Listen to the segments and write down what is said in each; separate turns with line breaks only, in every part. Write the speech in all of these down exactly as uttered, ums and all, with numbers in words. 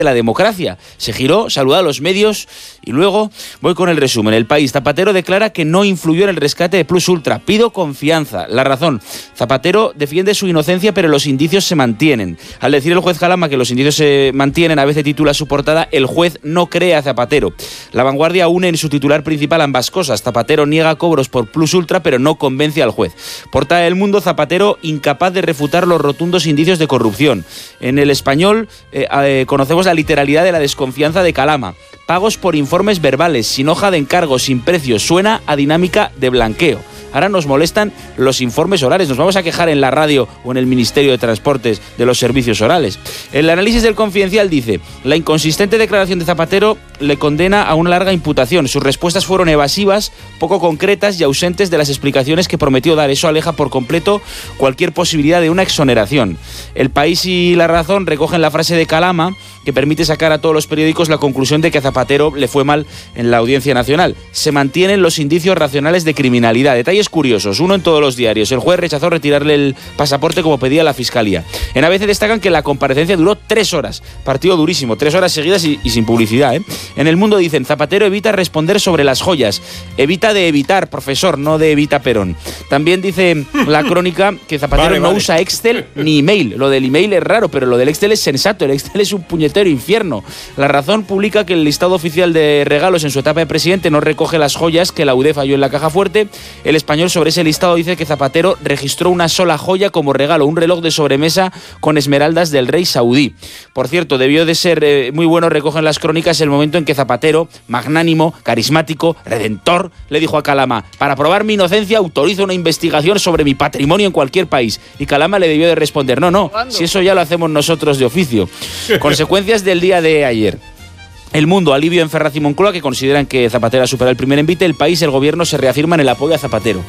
la democracia. Se giró, saludó a los medios y luego voy con el resumen. El País. Zapatero declara que no influyó en el rescate de Plus Ultra. Pido confianza. La Razón. Zapatero defiende su inocencia, pero los indicios se mantienen. Al decir el juez Calama que los indicios se mantienen, a veces titula su portada "El juez no cree a Zapatero". La Vanguardia une en su titular principal ambas cosas. Zapatero niega cobros por Plus Ultra, pero no convence al juez. Portada del Mundo. Zapatero incapaz de refutar los rotundos indicios de corrupción. En El Español eh, eh, conocemos la literalidad de la desconfianza de Calama. Pagos por informes verbales, sin hoja de encargo, sin precios. Suena a dinámica de blanqueo. Ahora nos molestan los informes orales. Nos vamos a quejar en la radio o en el Ministerio de Transportes de los servicios orales. El análisis del Confidencial dice: la inconsistente declaración de Zapatero le condena a una larga imputación. Sus respuestas fueron evasivas, poco concretas y ausentes de las explicaciones que prometió dar. Eso aleja por completo cualquier posibilidad de una exoneración. El País y La Razón recogen la frase de Calama, que permite sacar a todos los periódicos la conclusión de que a Zapatero le fue mal en la Audiencia Nacional. Se mantienen los indicios racionales de criminalidad. Detalles curiosos, uno en todos los diarios. El juez rechazó retirarle el pasaporte como pedía la Fiscalía. En A B C destacan que la comparecencia duró tres horas. Partido durísimo, tres horas seguidas y, y sin publicidad, ¿eh? En El Mundo dicen: Zapatero evita responder sobre las joyas. Evita de evitar, profesor, no de Evita Perón. También dice la Crónica que Zapatero vale, no vale. usa Excel ni email. Lo del email es raro, pero lo del Excel es sensato. El Excel es un puñetero infierno. La Razón publica que el listado oficial de regalos en su etapa de presidente no recoge las joyas que la U D E falló en la caja fuerte. El Español sobre ese listado dice que Zapatero registró una sola joya como regalo, un reloj de sobremesa con esmeraldas del rey saudí. Por cierto, debió de ser eh, muy bueno, recogen las crónicas, el momento en que Zapatero, magnánimo, carismático, redentor, le dijo a Calama: para probar mi inocencia autorizo una investigación sobre mi patrimonio en cualquier país. Y Calama le debió de responder: no, no, si eso ya lo hacemos nosotros de oficio. Consecuencias del día de ayer. El Mundo: alivio en Ferraz y Moncloa, que consideran que Zapatero ha superado el primer envite. El País: el gobierno se reafirma en el apoyo a Zapatero.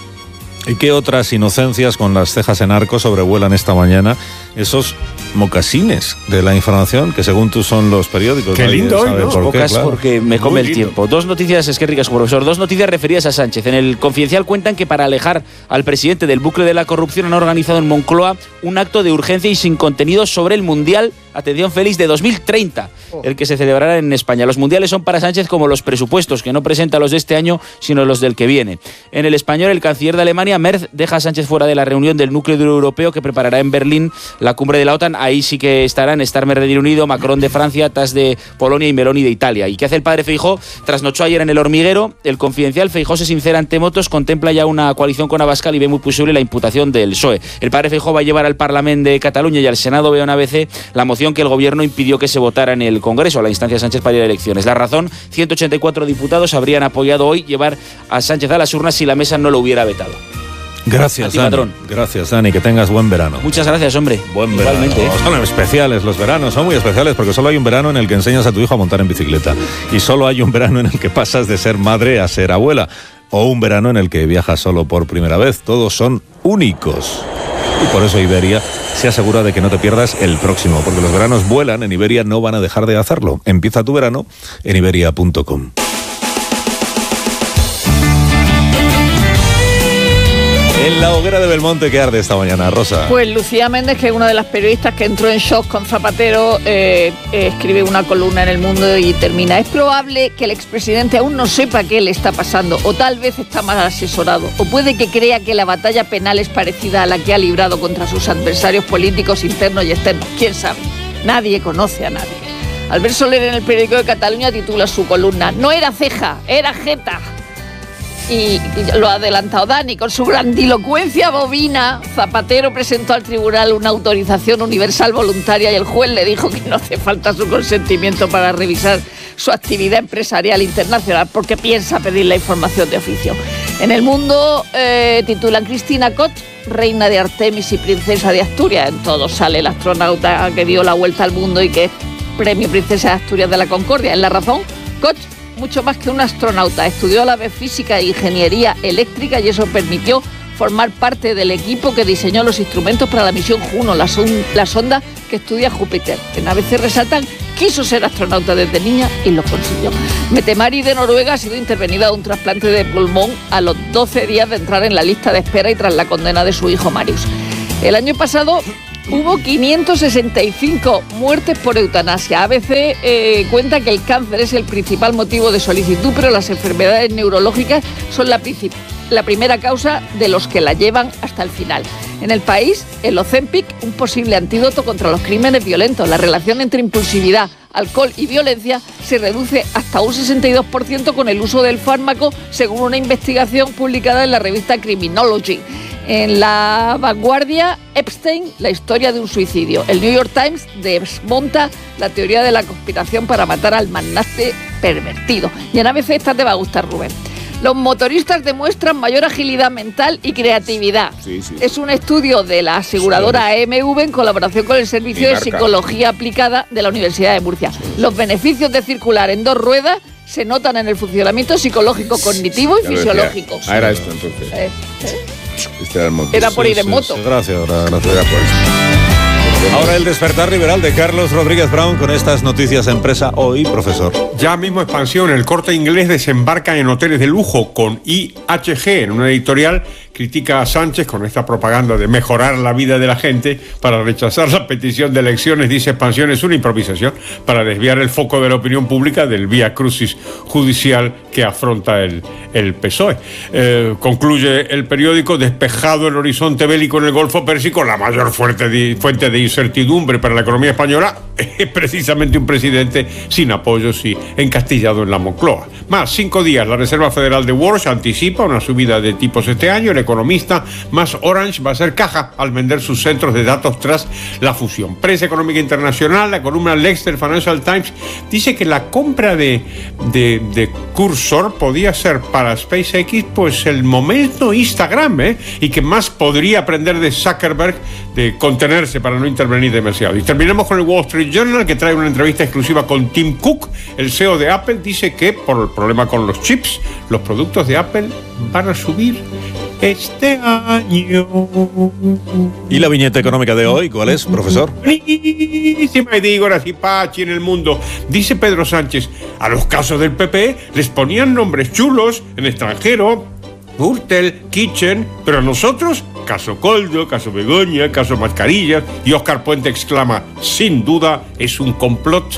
¿Y qué otras inocencias con las cejas en arco sobrevuelan esta mañana esos mocasines de la información que según tú son los periódicos?
Qué lindo hoy, ¿no?
Por pocas,
claro.
Porque me come el tiempo. Dos noticias, es que ricas, profesor. Dos noticias referidas a Sánchez. En el Confidencial cuentan que para alejar al presidente del bucle de la corrupción han organizado en Moncloa un acto de urgencia y sin contenido sobre el Mundial, atención Félix, de dos mil treinta, el que se celebrará en España. Los mundiales son para Sánchez como los presupuestos, que no presenta los de este año, sino los del que viene. En El Español, el canciller de Alemania, Merz, deja a Sánchez fuera de la reunión del núcleo duro europeo que preparará en Berlín la cumbre de la OTAN. Ahí sí que estarán Starmer de Reino Unido, Macron de Francia, Tass de Polonia y Meloni de Italia. ¿Y qué hace el padre Feijóo? Trasnochó ayer en El Hormiguero. El Confidencial: Feijóo se sincera ante Motos, contempla ya una coalición con Abascal y ve muy posible la imputación del P S O E. El padre Feijóo va a llevar al Parlamento de Cataluña y al Senado, veo en A B C, la moción que el gobierno impidió que se votara en el Congreso, a la instancia de Sánchez para ir a elecciones. La Razón: ciento ochenta y cuatro diputados habrían apoyado hoy llevar a Sánchez a las urnas si la mesa no lo hubiera vetado.
Gracias, Dani. Patrón. Gracias, Dani. Que tengas buen verano.
Muchas gracias, hombre.
Buen
Igualmente,
verano. ¿eh? Son especiales los veranos, son muy especiales porque solo hay un verano en el que enseñas a tu hijo a montar en bicicleta y solo hay un verano en el que pasas de ser madre a ser abuela, o un verano en el que viajas solo por primera vez. Todos son únicos. Y por eso Iberia se asegura de que no te pierdas el próximo, porque los veranos vuelan, en Iberia no van a dejar de hacerlo. Empieza tu verano en iberia punto com. En la hoguera de Belmonte, ¿qué arde esta mañana, Rosa?
Pues Lucía Méndez, que es una de las periodistas que entró en shock con Zapatero, eh, eh, escribe una columna en El Mundo y termina: es probable que el expresidente aún no sepa qué le está pasando, o tal vez está mal asesorado, o puede que crea que la batalla penal es parecida a la que ha librado contra sus adversarios políticos internos y externos. ¿Quién sabe? Nadie conoce a nadie. Albert Soler, en el periódico de Cataluña, titula su columna: no era ceja, era jeta. Y, y lo ha adelantado Dani, con su grandilocuencia bovina, Zapatero presentó al tribunal una autorización universal voluntaria y el juez le dijo que no hace falta su consentimiento para revisar su actividad empresarial internacional porque piensa pedir la información de oficio. En El Mundo eh, titulan: Cristina Koch, reina de Artemis y princesa de Asturias. En todo sale el astronauta que dio la vuelta al mundo y que es premio Princesa de Asturias de la Concordia. En La Razón: Koch, mucho más que un astronauta, estudió a la vez física e ingeniería eléctrica y eso permitió formar parte del equipo que diseñó los instrumentos para la misión Juno, la, son, la sonda que estudia Júpiter. En A B C resaltan: quiso ser astronauta desde niña y lo consiguió. Metemari, de Noruega, ha sido intervenida de un trasplante de pulmón a los doce días de entrar en la lista de espera y tras la condena de su hijo Marius. El año pasado hubo quinientas sesenta y cinco muertes por eutanasia. A B C eh, cuenta que el cáncer es el principal motivo de solicitud, pero las enfermedades neurológicas son la, la primera causa de los que la llevan hasta el final. En el país, el Ozempic, un posible antídoto contra los crímenes violentos. La relación entre impulsividad, alcohol y violencia se reduce hasta un sesenta y dos por ciento con el uso del fármaco, según una investigación publicada en la revista Criminology. En La Vanguardia, Epstein, la historia de un suicidio. El New York Times desmonta la teoría de la conspiración para matar al magnate pervertido. Y en A B C esta te va a gustar, Rubén. Los motoristas demuestran mayor agilidad mental y creatividad. Sí, sí. Es un estudio de la aseguradora A M V en colaboración con el Servicio de Psicología Aplicada de la Universidad de Murcia. Los beneficios de circular en dos ruedas se notan en el funcionamiento psicológico, cognitivo y fisiológico.
Ah, era esto entonces. Eh, eh. Este era el moto.
Era por ir en moto.
Sí, sí, gracias, gracias. Era por esto. Ahora el despertar liberal de Carlos Rodríguez Brown con estas noticias empresa hoy, profesor.
Ya mismo expansión, el Corte Inglés desembarca en hoteles de lujo con I H G. En una editorial critica a Sánchez con esta propaganda de mejorar la vida de la gente para rechazar la petición de elecciones. Dice expansión es una improvisación para desviar el foco de la opinión pública del vía crucis judicial que afronta el, el P S O E. Eh, concluye el periódico, despejado el horizonte bélico en el Golfo Pérsico, la mayor fuerte de, fuente de incertidumbre para la economía española es precisamente un presidente sin apoyos y encastillado en la Moncloa. Más, cinco días, la Reserva Federal de Walsh anticipa una subida de tipos este año. El economista más Orange va a ser caja al vender sus centros de datos tras la fusión. Prensa Económica Internacional, la columna Lex del Financial Times dice que la compra de, de, de Cursor podía ser para SpaceX pues el momento Instagram, ¿eh? Y que más podría aprender de Zuckerberg de contenerse para no intervenir demasiado. Y terminemos con el Wall Street Journal, que trae una entrevista exclusiva con Tim Cook, el C E O de Apple. Dice que por el problema con los chips, los productos de Apple van a subir este año.
¿Y la viñeta económica de hoy cuál es, profesor?
Buenísima, y digo, ahora sí, Pachi en el mundo. Dice Pedro Sánchez, a los casos del P P les ponían nombres chulos en extranjero, Gürtel, Kitchen, pero a nosotros, caso Coldo, caso Begoña, caso Mascarillas, y Óscar Puente exclama, sin duda es un complot.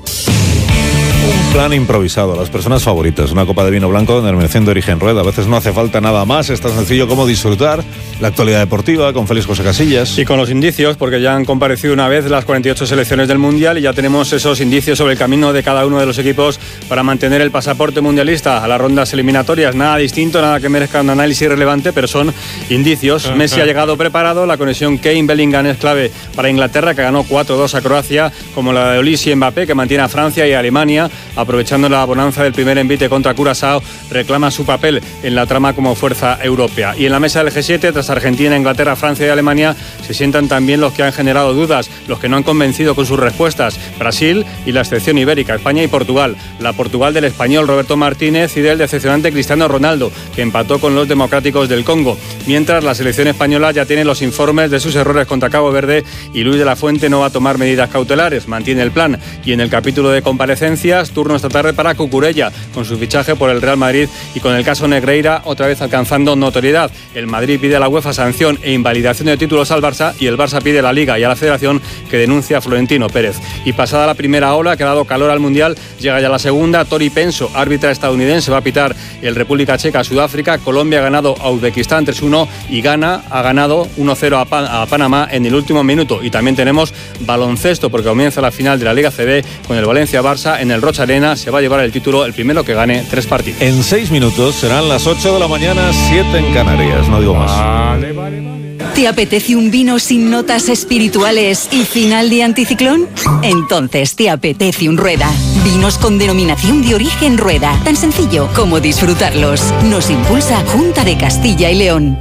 Un plan improvisado, las personas favoritas, una copa de vino blanco de denominación de origen Rueda. A veces no hace falta nada más, es tan sencillo como disfrutar la actualidad deportiva con Félix José Casillas.
Y con los indicios, porque ya han comparecido una vez las cuarenta y ocho selecciones del Mundial y ya tenemos esos indicios sobre el camino de cada uno de los equipos para mantener el pasaporte mundialista a las rondas eliminatorias. Nada distinto, nada que merezca un análisis relevante, pero son indicios. Uh-huh. Messi ha llegado preparado, la conexión Kane-Bellingham es clave para Inglaterra, que ganó cuatro dos a Croacia, como la de Olise y Mbappé, que mantiene a Francia y a Alemania. Aprovechando la bonanza del primer envite contra Curazao, reclama su papel en la trama como fuerza europea. Y en la mesa del G siete, tras Argentina, Inglaterra, Francia y Alemania, se sientan también los que han generado dudas, los que no han convencido con sus respuestas: Brasil y la excepción ibérica, España y Portugal. La Portugal del español Roberto Martínez y del decepcionante Cristiano Ronaldo, que empató con los democráticos del Congo. Mientras, la selección española ya tiene los informes de sus errores contra Cabo Verde y Luis de la Fuente no va a tomar medidas cautelares, mantiene el plan. Y en el capítulo de comparecencias, turno esta tarde para Cucurella, con su fichaje por el Real Madrid y con el caso Negreira otra vez alcanzando notoriedad. El Madrid pide a la UEFA sanción e invalidación de títulos al Barça y el Barça pide a la Liga y a la Federación que denuncia a Florentino Pérez. Y pasada la primera ola, que ha dado calor al Mundial, llega ya la segunda. Tori Penso, árbitra estadounidense, va a pitar el República Checa Sudáfrica. Colombia ha ganado a Uzbekistán tres uno y Ghana ha ganado uno cero a, Pan- a Panamá en el último minuto. Y también tenemos baloncesto, porque comienza la final de la Liga C B con el Valencia-Barça en el Rocha Arena. Se va a llevar el título el primero que gane tres partidos.
En seis minutos serán las ocho de la mañana, siete en Canarias, no digo más.
Vale, vale, vale.
¿Te apetece un vino sin notas espirituales y final de anticiclón? Entonces te apetece un Rueda. Vinos con denominación de origen Rueda. Tan sencillo como disfrutarlos. Nos impulsa Junta de Castilla y León.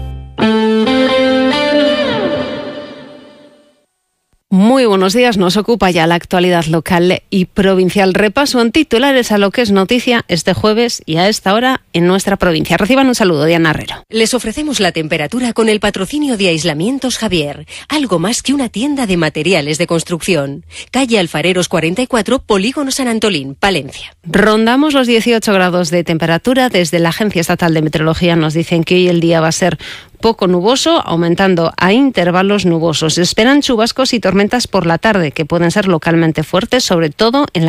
Muy buenos días, nos ocupa ya la actualidad local y provincial. Repaso en titulares a lo que es noticia este jueves y a esta hora en nuestra provincia. Reciban un saludo, Diana Herrero.
Les ofrecemos la temperatura con el patrocinio de Aislamientos Javier, algo más que una tienda de materiales de construcción. Calle Alfareros cuarenta y cuatro, Polígono San Antolín, Palencia.
Rondamos los dieciocho grados de temperatura. Desde la Agencia Estatal de Meteorología nos dicen que hoy el día va a ser poco nuboso, aumentando a intervalos nubosos. Se esperan chubascos y tormentas por la tarde, que pueden ser localmente fuertes, sobre todo en la